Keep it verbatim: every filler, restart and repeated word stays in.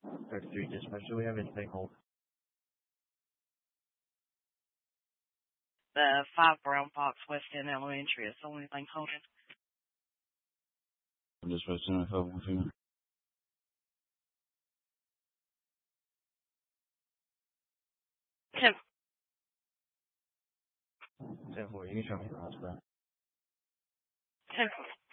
thirty-three dispatch. Do we have anything hold? The five Brown Fox West End Elementary is the only thing holding. Dispatch ten five one two. Ten. ten four. You can show me the hospital. Ten.